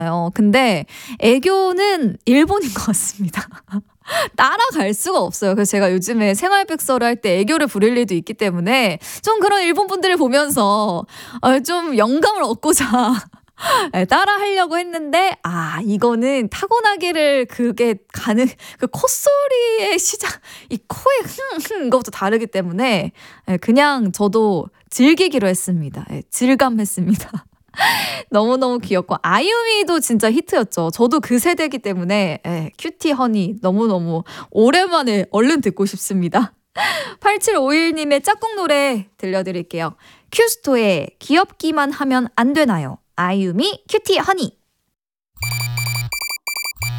근데 애교는 일본인 것 같습니다. 따라갈 수가 없어요. 그래서 제가 요즘에 생활백서를 할 때 애교를 부릴 일도 있기 때문에 좀 그런 일본 분들을 보면서 좀 영감을 얻고자 따라하려고 했는데 이거는 타고나기를 그게 가는 그 콧소리의 시작 이 코의 흥 이것부터 다르기 때문에 그냥 저도 즐기기로 했습니다. 즐감했습니다. 너무너무 귀엽고 아유미도 진짜 히트였죠. 저도 그 세대이기 때문에 큐티 허니 너무너무 오랜만에 얼른 듣고 싶습니다. 8751님의 짝꿍 노래 들려드릴게요. 큐스토의 귀엽기만 하면 안 되나요? 아유미 큐티 허니.